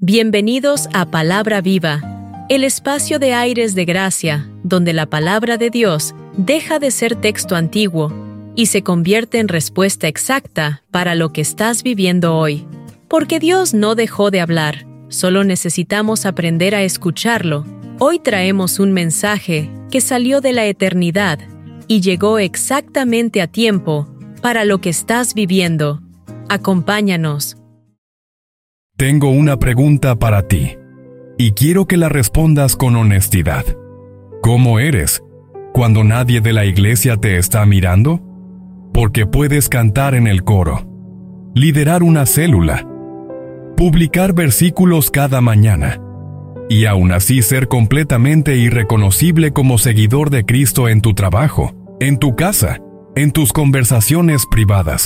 Bienvenidos a Palabra Viva, el espacio de aires de gracia, donde la palabra de Dios deja de ser texto antiguo y se convierte en respuesta exacta para lo que estás viviendo hoy. Porque Dios no dejó de hablar, solo necesitamos aprender a escucharlo. Hoy traemos un mensaje que salió de la eternidad y llegó exactamente a tiempo para lo que estás viviendo. Acompáñanos. Tengo una pregunta para ti, y quiero que la respondas con honestidad. ¿Cómo eres cuando nadie de la iglesia te está mirando? Porque puedes cantar en el coro, liderar una célula, publicar versículos cada mañana, y aún así ser completamente irreconocible como seguidor de Cristo en tu trabajo, en tu casa, en tus conversaciones privadas.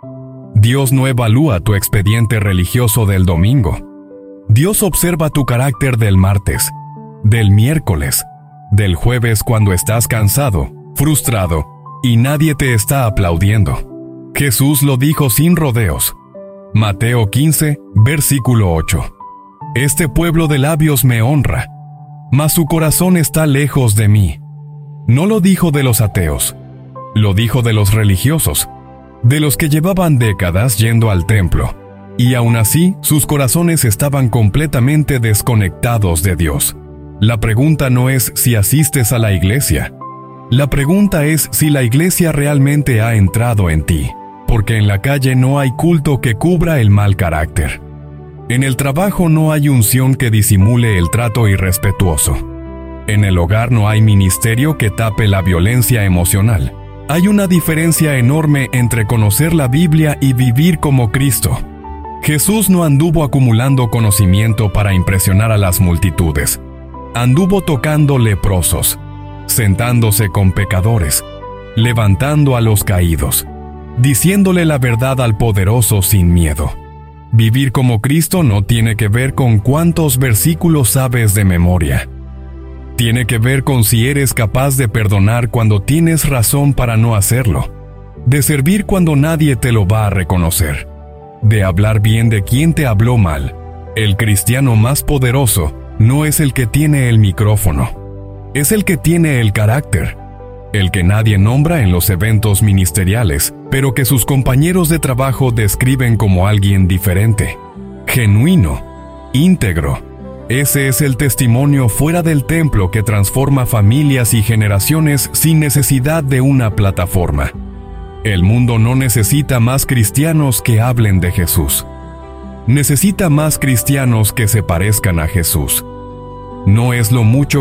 Dios no evalúa tu expediente religioso del domingo. Dios observa tu carácter del martes, del miércoles, del jueves cuando estás cansado, frustrado, y nadie te está aplaudiendo. Jesús lo dijo sin rodeos. Mateo 15, versículo 8. Este pueblo de labios me honra, mas su corazón está lejos de mí. No lo dijo de los ateos, lo dijo de los religiosos, de los que llevaban décadas yendo al templo, y aún así sus corazones estaban completamente desconectados de Dios. La pregunta no es si asistes a la iglesia. La pregunta es si la iglesia realmente ha entrado en ti, porque en la calle no hay culto que cubra el mal carácter. En el trabajo no hay unción que disimule el trato irrespetuoso. En el hogar no hay ministerio que tape la violencia emocional. Hay una diferencia enorme entre conocer la Biblia y vivir como Cristo. Jesús no anduvo acumulando conocimiento para impresionar a las multitudes. Anduvo tocando leprosos, sentándose con pecadores, levantando a los caídos, diciéndole la verdad al poderoso sin miedo. Vivir como Cristo no tiene que ver con cuántos versículos sabes de memoria. Tiene que ver con si eres capaz de perdonar cuando tienes razón para no hacerlo, de servir cuando nadie te lo va a reconocer, de hablar bien de quien te habló mal. El cristiano más poderoso no es el que tiene el micrófono, es el que tiene el carácter, el que nadie nombra en los eventos ministeriales, pero que sus compañeros de trabajo describen como alguien diferente, genuino, íntegro. Ese es el testimonio fuera del templo que transforma familias y generaciones sin necesidad de una plataforma. El mundo no necesita más cristianos que hablen de Jesús. Necesita más cristianos que se parezcan a Jesús. No es lo mucho